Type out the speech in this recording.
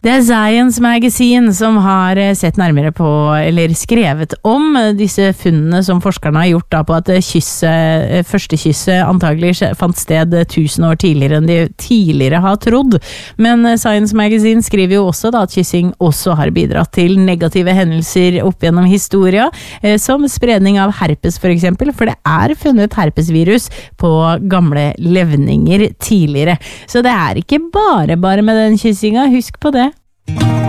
Det Science Magazine som har sett nærmere på, eller skrevet om disse funnene som forskerne har gjort da, på at første kysset antagelig fant sted 1000 år tidligere enn de tidligere har trodd. Men Science Magazine skriver jo også da, at kyssing også har bidratt til negative hendelser opp gjennom historia, som spredning av herpes for eksempel, for det funnet herpesvirus på gamle levninger tidligere. Så det ikke bare med den kyssinga, husk på det.